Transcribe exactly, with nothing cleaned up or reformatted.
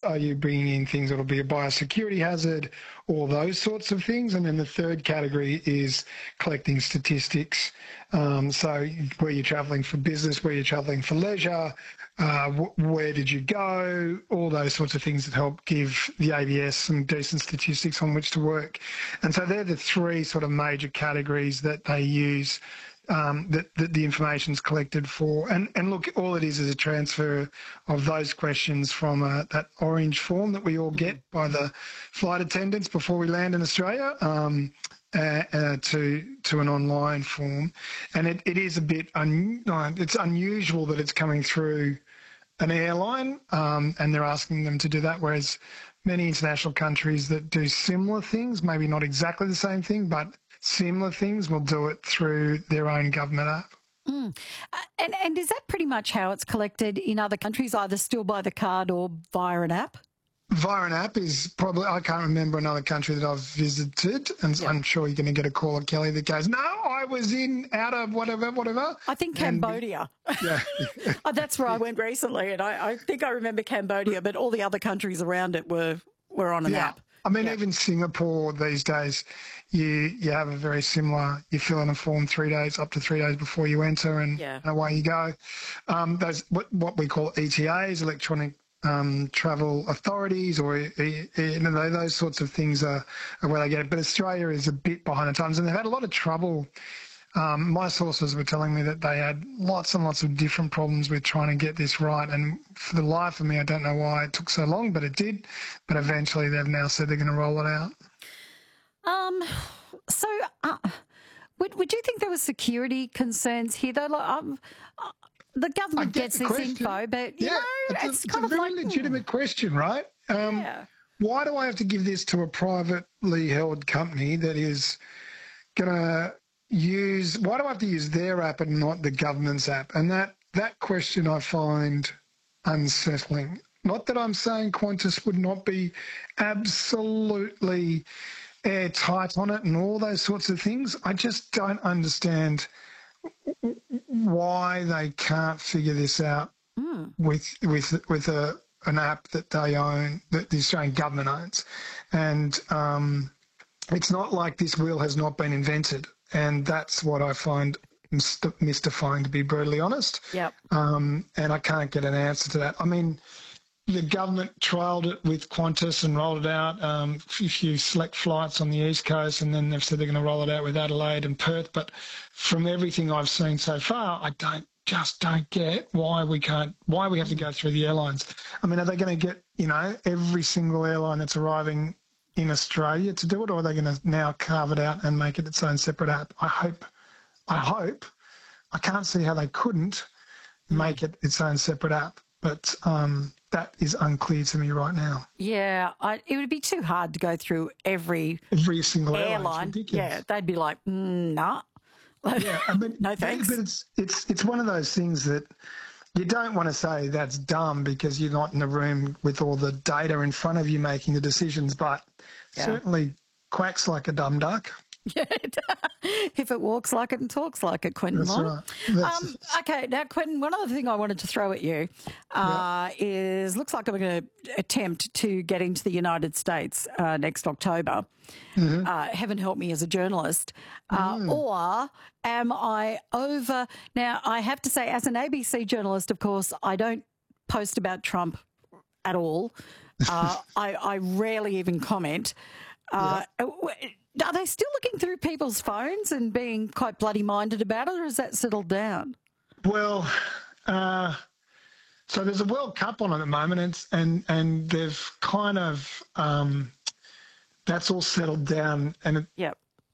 are you bringing in things that will be a biosecurity hazard, all those sorts of things. And then the third category is collecting statistics. Um, so where you're travelling for business, where you're travelling for leisure, uh, wh- where did you go, all those sorts of things that help give the A B S some decent statistics on which to work. And so they're the three sort of major categories that they use, um, that, that the information's collected for. And, and look, all it is is a transfer of those questions from uh, that orange form that we all get by the flight attendants before we land in Australia, um, uh, uh, to to an online form. And it, it is a bit, un, uh, it's unusual that it's coming through an airline, um, and they're asking them to do that, whereas many international countries that do similar things, maybe not exactly the same thing, but similar things, will do it through their own government app. Mm. Uh, and, and is that pretty much how it's collected in other countries, either still by the card or via an app? Via an app is probably, I can't remember another country that I've visited, and Yeah. I'm sure you're going to get a call at Kelly that goes, no, I was in, out of whatever, whatever. I think And- Cambodia. Yeah. Oh, that's where I went recently, and I, I think I remember Cambodia, but all the other countries around it were, were on an Yeah. app. I mean, Yeah. even Singapore these days, you you have a very similar, you fill in a form three days, up to three days before you enter, and, Yeah. and away you go. Um, those what, what we call E T As, electronic um, travel authorities, or e- e- you know, those sorts of things are, are where they get it. But Australia is a bit behind the times, and they've had a lot of trouble. Um, my sources were telling me that they had lots and lots of different problems with trying to get this right. And for the life of me, I don't know why it took so long, but it did. But eventually they've now said they're going to roll it out. Um, so uh, would, would you think there were security concerns here, though? Like, um, uh, the government get gets the this question. info, but, you Yeah, know, it's, it's, a, it's kind a of very like... legitimate question, right? Um, Yeah. Why do I have to give this to a privately held company that is going to use, why do I have to use their app and not the government's app? And that, that question I find unsettling. Not that I'm saying Qantas would not be absolutely airtight on it and all those sorts of things. I just don't understand why they can't figure this out Mm. with with with a an app that they own, that the Australian government owns. And um, it's not like this wheel has not been invented. And that's what I find myst- mystifying, to be brutally honest. Yep. Um, and I can't get an answer to that. I mean, the government trialled it with Qantas and rolled it out, um, a few select flights on the East Coast, and then they've said they're going to roll it out with Adelaide and Perth. But from everything I've seen so far, I don't just don't get why we can't, why we have to go through the airlines. I mean, are they going to get, you know, every single airline that's arriving in Australia to do it, or are they going to now carve it out and make it its own separate app? I hope, I hope, I can't see how they couldn't make it its own separate app, but um, that is unclear to me right now. Yeah, I, it would be too hard to go through every Every single airline. airline. It's ridiculous. Yeah, they'd be like, mm, nah. Yeah, I mean, No thanks. But it's it's it's one of those things that you don't want to say that's dumb because you're not in the room with all the data in front of you making the decisions, but Yeah. certainly quacks like a dumb duck. Yeah, if it walks like it and talks like it, Quentin That's Long. right. That's, Um, okay, now, Quentin, one other thing I wanted to throw at you uh, is looks like I'm going to attempt to get into the United States uh, next October. mm-hmm. Uh, heaven help me as a journalist. Uh, Mm. Or am I over? Now, I have to say, as an A B C journalist, of course, I don't post about Trump at all. Uh, I, I rarely even comment. Uh, Are they still looking through people's phones and being quite bloody minded about it, or has that settled down? Well, uh, so there's a World Cup on at the moment, and and, and they've kind of um, that's all settled down, and it, Yep.